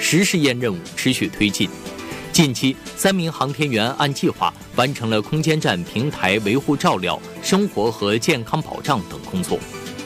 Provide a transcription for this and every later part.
实试验任务持续推进。近期，3名航天员按计划完成了空间站平台维护照料、生活和健康保障等工作。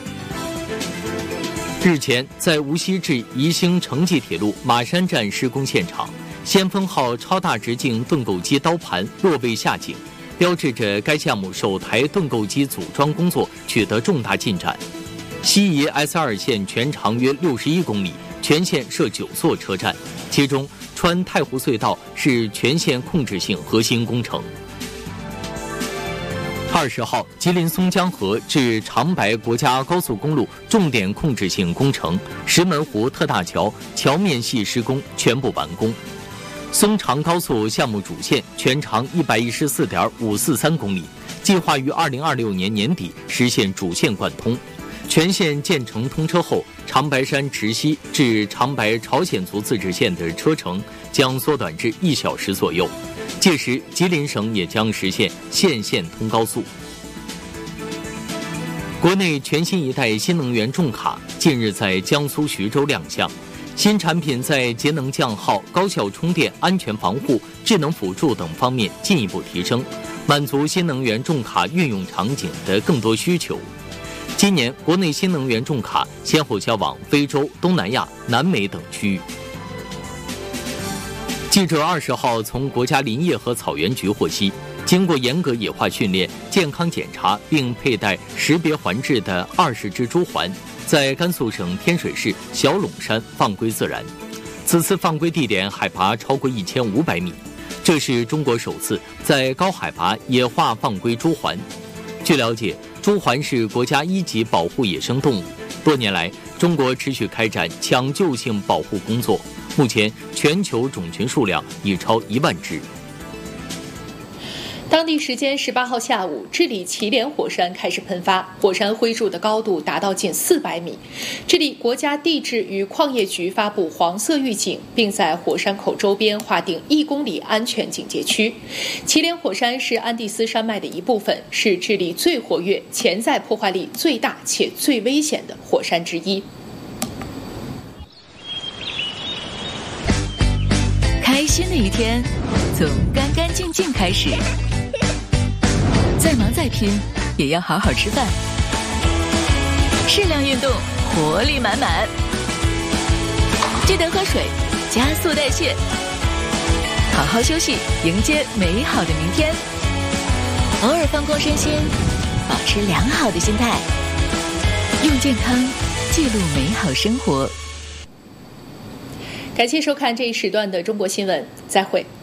日前，在无锡至宜兴城际铁路马山站施工现场，先锋号超大直径盾构机刀盘落位下井，标志着该项目首台盾构机组装工作取得重大进展。西宜 S2 线全长约61公里，全线设9座车站，其中穿太湖隧道是全线控制性核心工程。20号，吉林松江河至长白国家高速公路重点控制性工程石门湖特大桥桥面系施工全部完工。松长高速项目主线全长114.543公里，计划于2026年年底实现主线贯通。全线建成通车后，长白山池西至长白朝鲜族自治县的车程将缩短至1小时左右。届时，吉林省也将实现县县通高速。国内全新一代新能源重卡近日在江苏徐州亮相。新产品在节能降耗、高效充电、安全防护、智能辅助等方面进一步提升，满足新能源重卡运用场景的更多需求。今年，国内新能源重卡先后销往非洲、东南亚、南美等区域。记者20号从国家林业和草原局获悉，经过严格野化训练、健康检查并佩戴识别环质的20只猪环，在甘肃省天水市小陇山放归自然。此次放归地点海拔超过1500米，这是中国首次在高海拔野化放归猪环。据了解，猪环是国家1级保护野生动物，多年来，中国持续开展抢救性保护工作。目前，全球种群数量已超1万只。 当地时间18号下午，智利祁连火山开始喷发，火山灰柱的高度达到近400米。智利国家地质与矿业局发布黄色预警，并在火山口周边划定1公里安全警戒区。祁连火山是安第斯山脉的一部分，是智利最活跃、潜在破坏力最大且最危险的火山之一。 开心的一天从干干净净开始，再忙再拼也要好好吃饭，适量运动，活力满满，记得喝水，加速代谢，好好休息，迎接美好的明天。偶尔放空身心，保持良好的心态，用健康记录美好生活。 感谢收看这一时段的中国新闻，再会。